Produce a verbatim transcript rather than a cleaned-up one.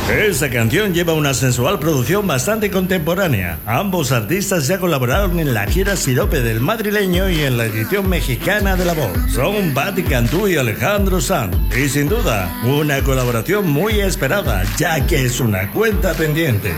Esta canción lleva una sensual producción bastante contemporánea. Ambos artistas ya colaboraron en la gira Sirope del madrileño y en la edición mexicana de La Voz. Son Bati Cantú y Alejandro Sanz. Y sin duda, una colaboración muy esperada, ya que es una cuenta pendiente.